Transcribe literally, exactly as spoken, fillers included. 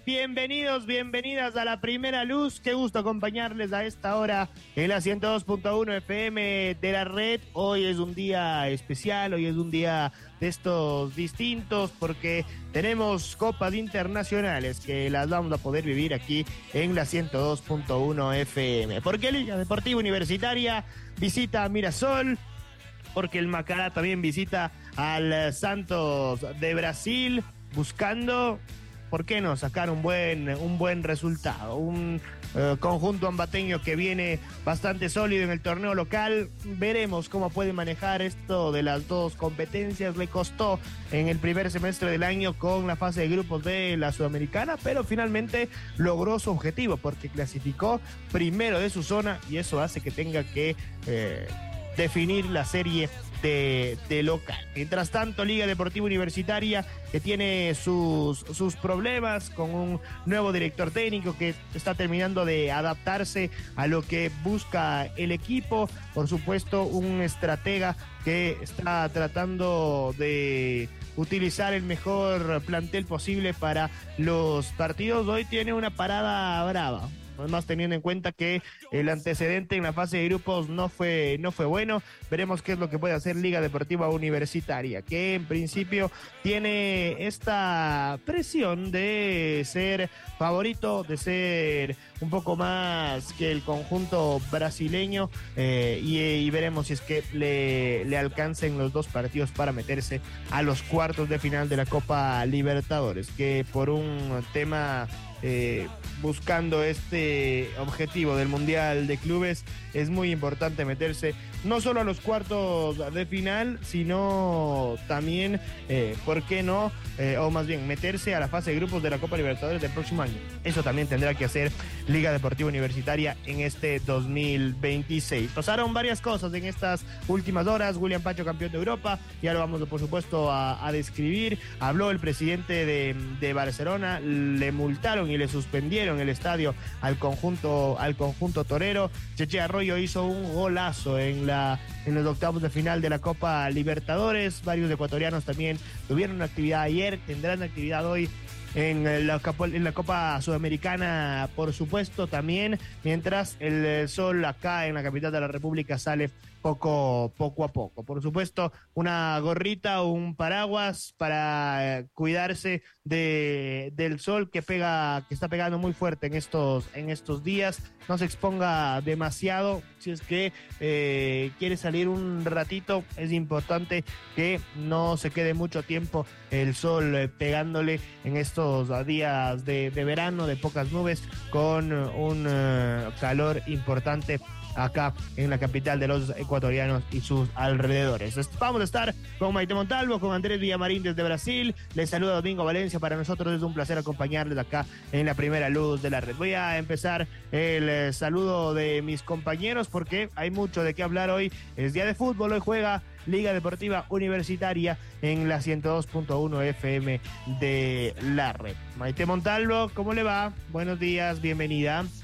Bienvenidos, bienvenidas a La Primera Luz. Qué gusto acompañarles a esta hora en la ciento dos punto uno F M de la red. Hoy es un día especial, hoy es un día de estos distintos porque tenemos copas internacionales que las vamos a poder vivir aquí en la ciento dos punto uno F M. Porque Liga Deportiva Universitaria visita a Mirasol, porque el Macará también visita al Santos de Brasil, buscando, ¿por qué no?, sacar un buen, un buen resultado. Un uh, conjunto ambateño que viene bastante sólido en el torneo local. Veremos cómo puede manejar esto de las dos competencias. Le costó en el primer semestre del año con la fase de grupos de la Sudamericana, pero finalmente logró su objetivo porque clasificó primero de su zona y eso hace que tenga que eh, definir la serie De, de local. Mientras tanto, Liga Deportiva Universitaria, que tiene sus, sus problemas con un nuevo director técnico que está terminando de adaptarse a lo que busca el equipo. Por supuesto, un estratega que está tratando de utilizar el mejor plantel posible para los partidos. Hoy tiene una parada brava. Además, teniendo en cuenta que el antecedente en la fase de grupos no fue, no fue bueno. Veremos qué es lo que puede hacer Liga Deportiva Universitaria, que en principio tiene esta presión de ser favorito, de ser un poco más que el conjunto brasileño, eh, y, y veremos si es que le, le alcancen los dos partidos para meterse a los cuartos de final de la Copa Libertadores, que por un tema Eh, buscando este objetivo del Mundial de Clubes es muy importante meterse no solo a los cuartos de final, sino también, eh, ¿por qué no? Eh, o más bien, meterse a la fase de grupos de la Copa Libertadores del próximo año. Eso también tendrá que hacer Liga Deportiva Universitaria en este dos mil veintiséis. Pasaron varias cosas en estas últimas horas. William Pacho, campeón de Europa, ya lo vamos, por supuesto, a, a describir. Habló el presidente de, de Barcelona, le multaron y le suspendieron el estadio al conjunto, al conjunto torero. Cheche Arroyo hizo un golazo en la en los octavos de final de la Copa Libertadores. Varios ecuatorianos también tuvieron una actividad ayer, tendrán actividad hoy en la, en la Copa Sudamericana, por supuesto, también, mientras el sol acá en la capital de la República sale poco, poco a poco. Por supuesto, una gorrita o un paraguas para cuidarse de, del sol que pega, que está pegando muy fuerte en estos, en estos días. No se exponga demasiado. Si es que eh, quiere salir un ratito, es importante que no se quede mucho tiempo el sol eh, pegándole en estos días de, de verano, de pocas nubes, con un uh, calor importante acá en la capital de los ecuatorianos y sus alrededores. Vamos a estar con Maite Montalvo, con Andrés Villamarín desde Brasil. Les saluda Domingo Valencia. Para nosotros es un placer acompañarles acá en La Primera Luz de la red. Voy a empezar el eh, saludo de mis compañeros porque hay mucho de qué hablar hoy. Es día de fútbol, hoy juega Liga Deportiva Universitaria en la ciento dos punto uno F M de la red. Maite Montalvo, ¿cómo le va? Buenos días, bienvenida.